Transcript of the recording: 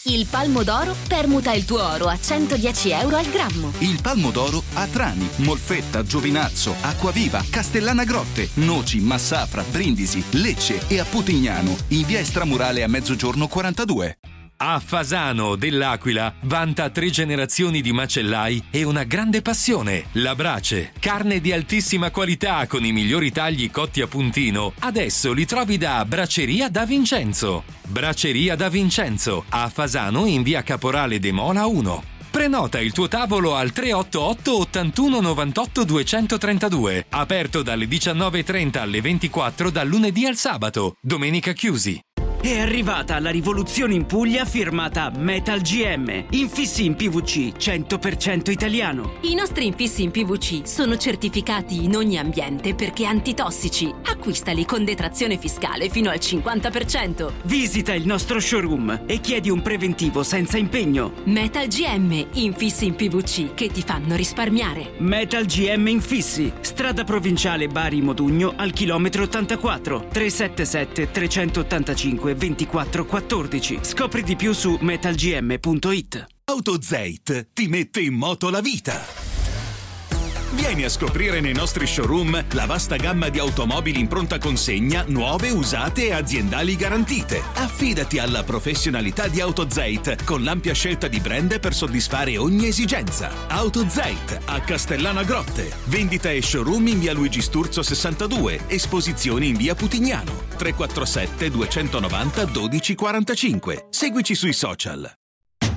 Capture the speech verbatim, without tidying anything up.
Il Palmo d'Oro permuta il tuo oro a centodieci euro al grammo. Il Palmo d'Oro a Trani, Molfetta, Giovinazzo, Acquaviva, Castellana Grotte, Noci, Massafra, Brindisi, Lecce e a Putignano, in via Estramurale a Mezzogiorno quarantadue. A Fasano dell'Aquila vanta tre generazioni di macellai e una grande passione, la brace. Carne di altissima qualità con i migliori tagli cotti a puntino. Adesso li trovi da Braceria da Vincenzo. Braceria da Vincenzo, a Fasano in via Caporale de Mola uno. Prenota il tuo tavolo al tre otto otto ottantuno novantotto duecentotrentadue. Aperto dalle diciannove e trenta alle ventiquattro dal lunedì al sabato. Domenica chiusi. È arrivata la rivoluzione in Puglia firmata Metal G M. Infissi in P V C cento per cento italiano. I nostri infissi in P V C sono certificati in ogni ambiente perché antitossici. Acquistali con detrazione fiscale fino al cinquanta per cento. Visita il nostro showroom e chiedi un preventivo senza impegno. Metal G M, infissi in P V C che ti fanno risparmiare. Metal G M Infissi, strada provinciale Bari Modugno al chilometro ottantaquattro, tre sette sette tre otto cinque ventiquattro quattordici. Scopri di più su metalgm punto it. AutoZeit ti mette in moto la vita. Vieni a scoprire nei nostri showroom la vasta gamma di automobili in pronta consegna, nuove, usate e aziendali garantite. Affidati alla professionalità di AutoZeit con l'ampia scelta di brand per soddisfare ogni esigenza. AutoZeit a Castellana Grotte. Vendita e showroom in via Luigi Sturzo sessantadue. Esposizioni in via Putignano. tre quattro sette due nove zero uno due quarantacinque. Seguici sui social.